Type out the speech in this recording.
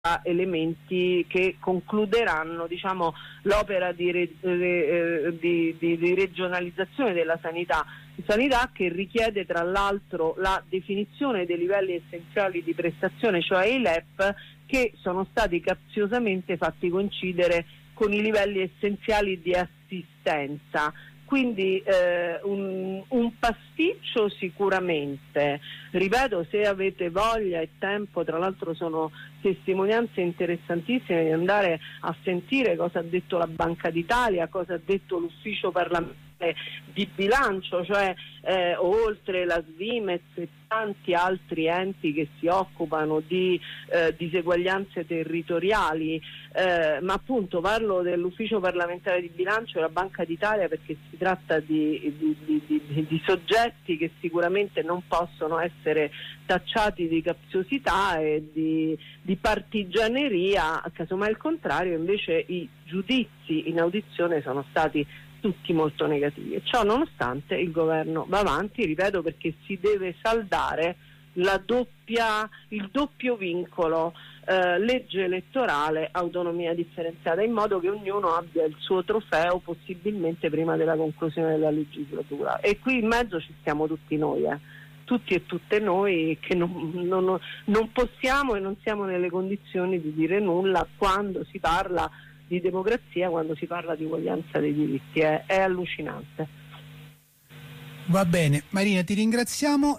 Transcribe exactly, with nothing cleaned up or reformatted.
elementi che concluderanno, diciamo, l'opera di, re, eh, di, di, di regionalizzazione della sanità, sanità che richiede tra l'altro la definizione dei livelli essenziali di prestazione, cioè i L E P, che sono stati capziosamente fatti coincidere con i livelli essenziali di assistenza. Quindi eh, un, un pasticcio sicuramente, ripeto, se avete voglia e tempo, tra l'altro sono testimonianze interessantissime di andare a sentire cosa ha detto la Banca d'Italia, cosa ha detto l'Ufficio parlamentare di bilancio, cioè eh, oltre la Svimez e tanti altri enti che si occupano di eh, diseguaglianze territoriali, eh, ma appunto parlo dell'Ufficio parlamentare di bilancio e della Banca d'Italia perché si tratta di, di, di, di, di soggetti che sicuramente non possono essere tacciati di capziosità e di, di partigianeria, casomai il contrario, invece i giudizi in audizione sono stati tutti molto negativi, e ciò nonostante il governo va avanti, ripeto, perché si deve saldare la doppia, il doppio vincolo eh, legge elettorale, autonomia differenziata, in modo che ognuno abbia il suo trofeo possibilmente prima della conclusione della legislatura, e qui in mezzo ci stiamo tutti noi, eh. tutti e tutte noi che non, non, non possiamo e non siamo nelle condizioni di dire nulla quando si parla di democrazia, quando si parla di uguaglianza dei diritti. È, è allucinante. Va bene, Marina, ti ringraziamo.